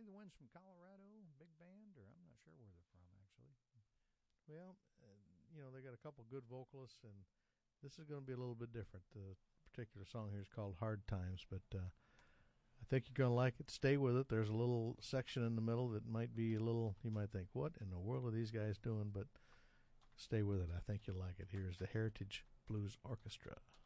think the one's from Colorado, big band, or I'm not sure where they're from actually. Well, they got a couple good vocalists, and this is going to be a little bit different. The particular song here is called Hard Times, but I think you're going to like it. Stay with it. There's a little section in the middle that might be a little, you might think, what in the world are these guys doing? But stay with it. I think you'll like it. Here's the Heritage Blues Orchestra.